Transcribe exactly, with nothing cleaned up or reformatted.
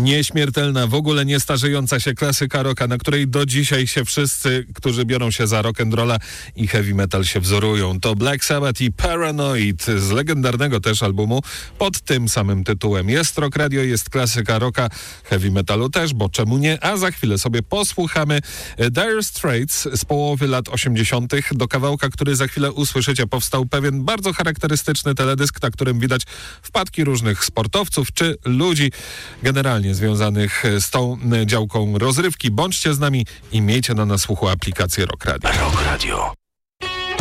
Nieśmiertelna, w ogóle nie starzejąca się klasyka rocka, na której do dzisiaj się wszyscy, którzy biorą się za rock'n'rolla i heavy metal się wzorują. To Black Sabbath i Paranoid z legendarnego też albumu pod tym samym tytułem. Jest Rock Radio, jest klasyka rocka, heavy metalu też, bo czemu nie? A za chwilę sobie posłuchamy Dire Straits z połowy lat osiemdziesiątych. Do kawałka, który za chwilę usłyszycie, powstał pewien bardzo charakterystyczny teledysk, na którym widać wpadki różnych sportowców czy ludzi generalnie związanych z tą działką rozrywki. Bądźcie z nami i miejcie na nas słuchu aplikację Rock Radio. Rock Radio.